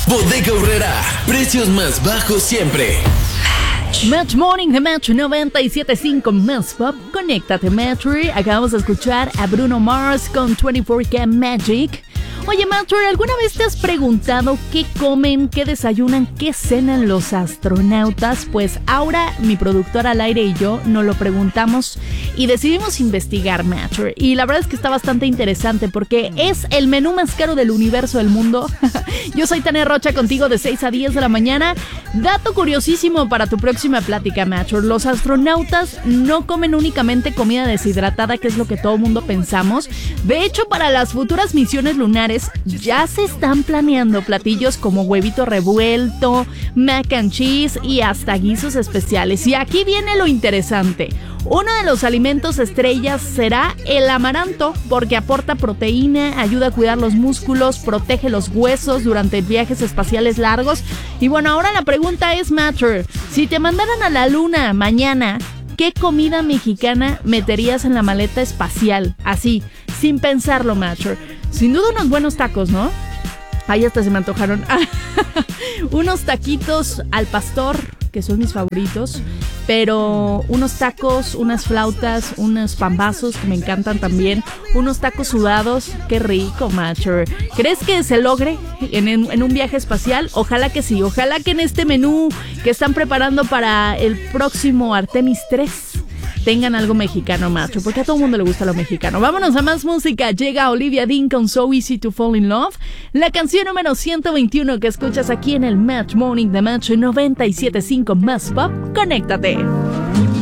Bodega Aurrerá, precios más bajos siempre. Match Morning de Match 97.5 Más Pop. Conéctate, Match. Acabamos de escuchar a Bruno Mars con 24K Magic. Oye, Matcher, ¿alguna vez te has preguntado qué comen, qué desayunan, qué cenan los astronautas? Pues ahora mi productora al aire y yo nos lo preguntamos y decidimos investigar, Matcher. Y la verdad es que está bastante interesante porque es el menú más caro del universo del mundo. Yo soy Tania Rocha contigo de 6 a 10 de la mañana. Dato curiosísimo para tu próxima plática, Matcher. Los astronautas no comen únicamente comida deshidratada, que es lo que todo mundo pensamos. De hecho, para las futuras misiones lunares ya se están planeando platillos como huevito revuelto, mac and cheese y hasta guisos especiales. Y aquí viene lo interesante. Uno de los alimentos estrellas será el amaranto porque aporta proteína, ayuda a cuidar los músculos, protege los huesos durante viajes espaciales largos. Y bueno, ahora la pregunta es, Matcher, si te mandaran a la luna mañana, ¿qué comida mexicana meterías en la maleta espacial? Así, sin pensarlo, Matcher. Sin duda unos buenos tacos, ¿no? Ahí hasta se me antojaron. Unos taquitos al pastor, que son mis favoritos. Pero unos tacos, unas flautas, unos pambazos que me encantan también. Unos tacos sudados, qué rico, Matcher. ¿Crees que se logre en un viaje espacial? Ojalá que sí, ojalá que en este menú que están preparando para el próximo Artemis 3 tengan algo mexicano, Matcher, porque a todo el mundo le gusta lo mexicano. Vámonos a más música. Llega Olivia Dean con So Easy to Fall in Love, la canción número 121 que escuchas aquí en el Match Morning de Match 97.5 Más Pop. Conéctate.